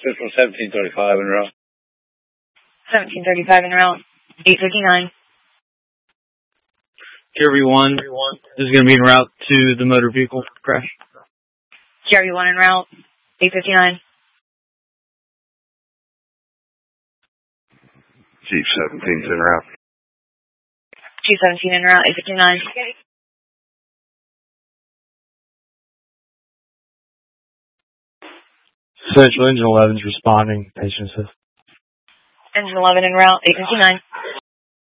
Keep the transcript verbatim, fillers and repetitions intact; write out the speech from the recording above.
Central seventeen thirty-five en route. seventeen thirty-five en route. eight fifty-nine. K R V one, this is going to be en route to the motor vehicle crash. K R V one en route. eight fifty-nine. Chief seventeen's en route. Chief seventeen en route. eight fifty-nine. Central Engine eleven's responding. Patient assist. Engine eleven en route. eight fifty-nine.